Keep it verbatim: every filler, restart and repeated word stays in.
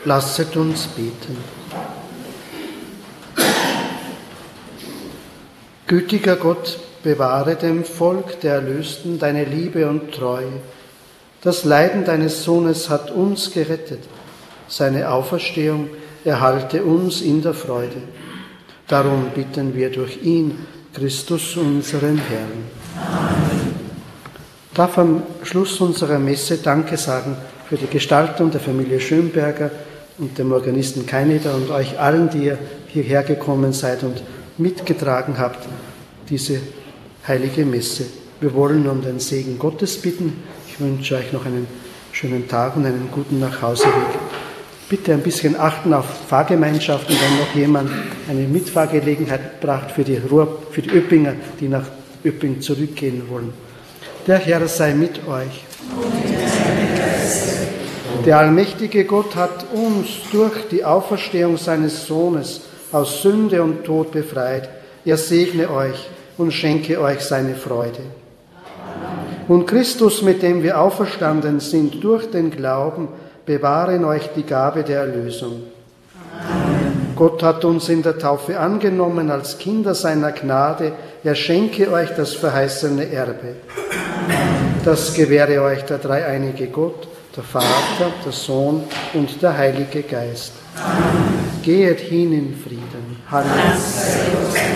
Lasset uns beten. Gütiger Gott, bewahre dem Volk der Erlösten deine Liebe und Treue. Das Leiden deines Sohnes hat uns gerettet. Seine Auferstehung erhalte uns in der Freude. Darum bitten wir durch ihn, Christus, unseren Herrn. Amen. Ich darf am Schluss unserer Messe Danke sagen für die Gestaltung der Familie Schönberger und dem Organisten Keineder und euch allen, die ihr hierher gekommen seid und mitgetragen habt, diese heilige Messe. Wir wollen um den Segen Gottes bitten. Ich wünsche euch noch einen schönen Tag und einen guten Nachhauseweg. Bitte ein bisschen achten auf Fahrgemeinschaften, wenn noch jemand eine Mitfahrgelegenheit braucht für die Ruhr, für die Öppinger, die nach Öpping zurückgehen wollen. Der Herr sei mit euch. Der allmächtige Gott hat uns durch die Auferstehung seines Sohnes aus Sünde und Tod befreit. Er segne euch und schenke euch seine Freude. Und Christus, mit dem wir auferstanden sind durch den Glauben, bewahre in euch die Gabe der Erlösung. Amen. Gott hat uns in der Taufe angenommen als Kinder seiner Gnade. Er schenke euch das verheißene Erbe. Amen. Das gewähre euch der dreieinige Gott, der Vater, der Sohn und der Heilige Geist. Amen. Gehet hin in Frieden. Halleluja.